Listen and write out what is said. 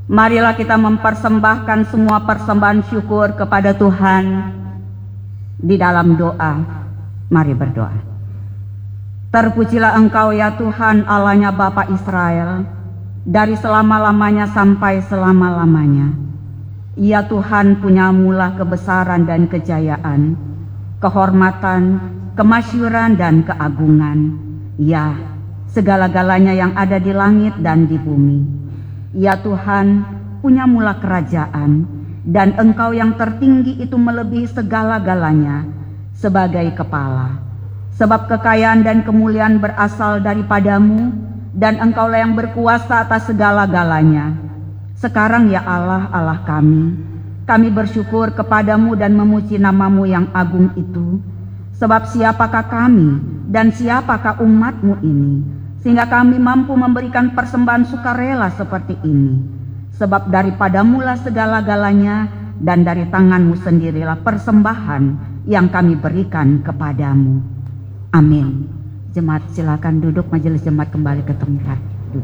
Marilah kita mempersembahkan semua persembahan syukur kepada Tuhan di dalam doa. Mari berdoa. Terpujilah Engkau ya Tuhan, Allahnya Bapa Israel, dari selama-lamanya sampai selama-lamanya. Ya Tuhan, punyamulah kebesaran dan kejayaan, kehormatan, kemasyhuran dan keagungan. Ya, segala-galanya yang ada di langit dan di bumi. Ya Tuhan, punyamulah kerajaan, dan Engkau yang tertinggi itu melebihi segala-galanya sebagai kepala. Sebab kekayaan dan kemuliaan berasal daripadamu, dan Engkaulah yang berkuasa atas segala-galanya. Sekarang ya Allah, Allah kami bersyukur kepadamu dan memuji namamu yang agung itu. Sebab siapakah kami dan siapakah umatmu ini, sehingga kami mampu memberikan persembahan sukarela seperti ini. Sebab daripadamulah segala-galanya, dan dari tanganmu sendirilah persembahan yang kami berikan kepadamu. Amin. Jemaat silakan duduk, majelis jemaat kembali ke tempat.